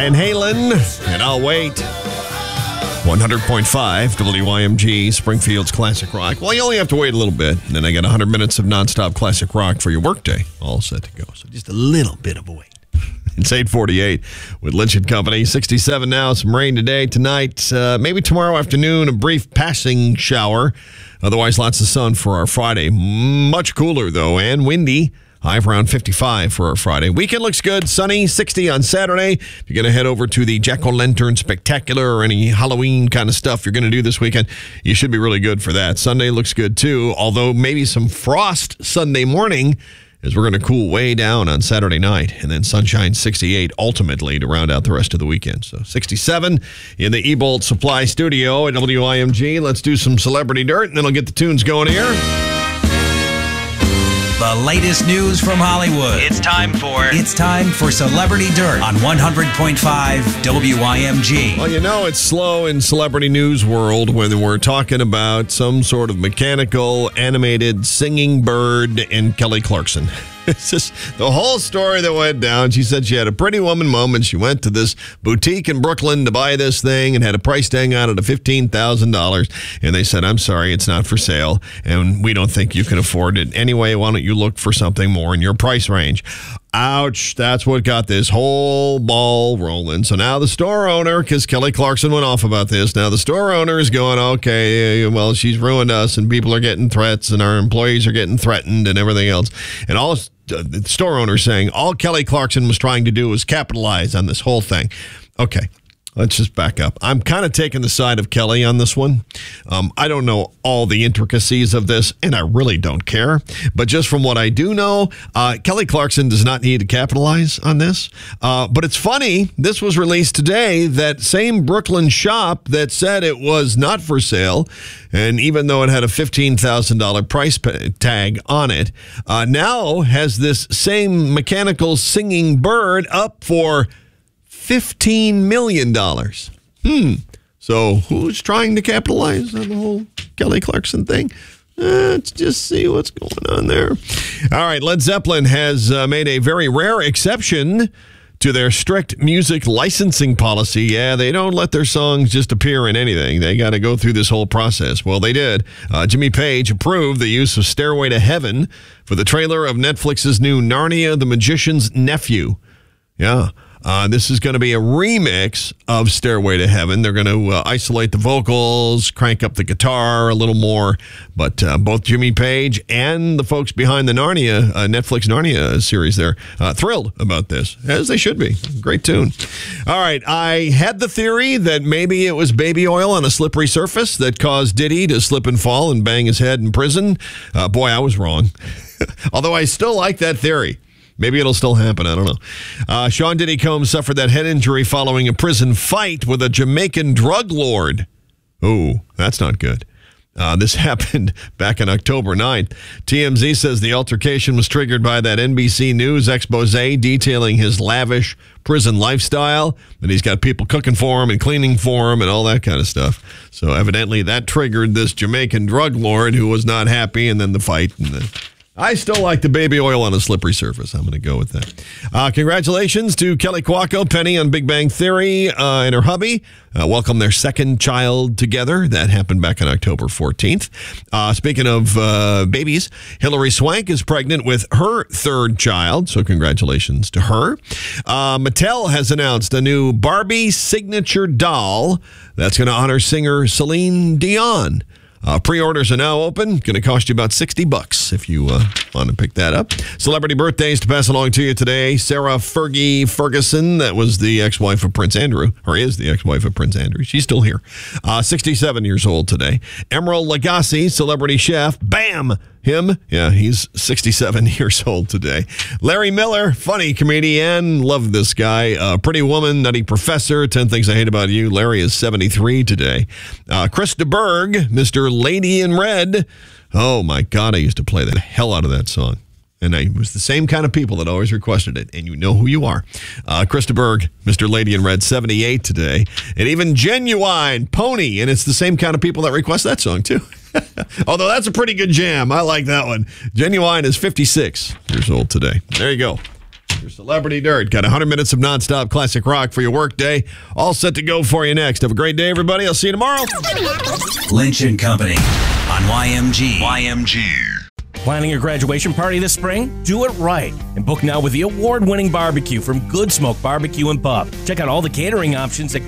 Van Halen, and I'll wait. 100.5 WYMG, Springfield's Classic Rock. Well, you only have to wait a little bit, and then I got 100 minutes of nonstop classic rock for your workday, all set to go. So just a little bit of a wait. It's 8:48 with Lynch & Company. 67 now, some rain today, tonight, maybe tomorrow afternoon, a brief passing shower. Otherwise, lots of sun for our Friday. Much cooler, though, and windy. High of around 55 for our Friday. Weekend looks good. Sunny, 60 on Saturday. If you're going to head over to the Jack-O-Lantern Spectacular or any Halloween kind of stuff you're going to do this weekend, you should be really good for that. Sunday looks good, too, although maybe some frost Sunday morning as we're going to cool way down on Saturday night. And then sunshine 68 ultimately to round out the rest of the weekend. So 67 in the Ebolt Supply Studio at WIMG. Let's do some Celebrity Dirt, and then I'll get the tunes going here. The latest news from Hollywood. It's time for Celebrity Dirt on 100.5 WYMG. Well, you know it's slow in celebrity news world when we're talking about some sort of mechanical, animated, singing bird and Kelly Clarkson. It's just the whole story that went down. She said she had a pretty woman moment. She went to this boutique in Brooklyn to buy this thing and had a price tag on it of $15,000. And they said, I'm sorry, it's not for sale. And we don't think you can afford it. Anyway, why don't you look for something more in your price range? Ouch, that's what got this whole ball rolling. So now the store owner, because Kelly Clarkson went off about this, now the store owner is going, okay, well, she's ruined us and people are getting threats and our employees are getting threatened and everything else. And all the store owner saying all Kelly Clarkson was trying to do was capitalize on this whole thing. Okay. Let's just back up. I'm kind of taking the side of Kelly on this one. I don't know all the intricacies of this, and I really don't care. But just from what I do know, Kelly Clarkson does not need to capitalize on this. But it's funny, this was released today, that same Brooklyn shop that said it was not for sale, and even though it had a $15,000 price tag on it, now has this same mechanical singing bird up for $15 million. So who's trying to capitalize on the whole Kelly Clarkson thing? Let's just see what's going on there. All right, Led Zeppelin has made a very rare exception to their strict music licensing policy. Yeah, they don't let their songs just appear in anything. They got to go through this whole process. Well, they did. Jimmy Page approved the use of Stairway to Heaven for the trailer of Netflix's new Narnia, the Magician's Nephew. Yeah. This is going to be a remix of Stairway to Heaven. They're going to isolate the vocals, crank up the guitar a little more. But both Jimmy Page and the folks behind the Narnia, Netflix Narnia series, they're thrilled about this, as they should be. Great tune. All right, I had the theory that maybe it was baby oil on a slippery surface that caused Diddy to slip and fall and bang his head in prison. Boy, I was wrong. Although I still like that theory. Maybe it'll still happen. I don't know. Sean Diddy Combs suffered that head injury following a prison fight with a Jamaican drug lord. Oh, that's not good. This happened back on October 9th. TMZ says the altercation was triggered by that NBC News expose detailing his lavish prison lifestyle, that he's got people cooking for him and cleaning for him and all that kind of stuff. So evidently that triggered this Jamaican drug lord who was not happy, and then the fight and the... I still like the baby oil on a slippery surface. I'm going to go with that. Congratulations to Kelly Cuoco, Penny on Big Bang Theory, and her hubby. Welcome their second child together. That happened back on October 14th. Speaking of babies, Hilary Swank is pregnant with her third child, so congratulations to her. Mattel has announced a new Barbie signature doll that's going to honor singer Celine Dion. Pre-orders are now open. Going to cost you about $60 if you want to pick that up. Celebrity birthdays to pass along to you today. Sarah Fergie Ferguson, that was the ex-wife of Prince Andrew, or is the ex-wife of Prince Andrew. She's still here. 67 years old today. Emeril Lagasse, celebrity chef. Bam! Him, yeah, he's 67 years old today. Larry Miller, funny comedian, love this guy. Pretty Woman, Nutty Professor, 10 Things I Hate About You. Larry is 73 today. Chris de Burgh, Mr. Lady in Red. Oh my God, I used to play the hell out of that song. And it was the same kind of people that always requested it. And you know who you are. Chris de Burgh, Mr. Lady in Red, 78 today. And even Genuine, Pony. And it's the same kind of people that request that song, too. Although that's a pretty good jam. I like that one. Genuine is 56 years old today. There you go. for Celebrity Dirt. Got 100 minutes of nonstop classic rock for your workday. All set to go for you next. Have a great day, everybody. I'll see you tomorrow. Lynch and Company on YMG. Planning your graduation party this spring? Do it right and book now with the award-winning barbecue from Good Smoke Barbecue and Pub. Check out all the catering options at